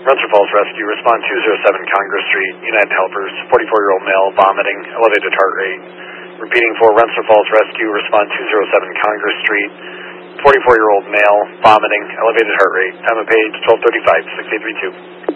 Rensselaer Falls Rescue, respond 207 Congress Street, United Helpers, 44-year-old male, vomiting, elevated heart rate. Repeating for Rensselaer Falls Rescue, respond 207 Congress Street, 44-year-old male, vomiting, elevated heart rate. Time of page 12:35, 6832.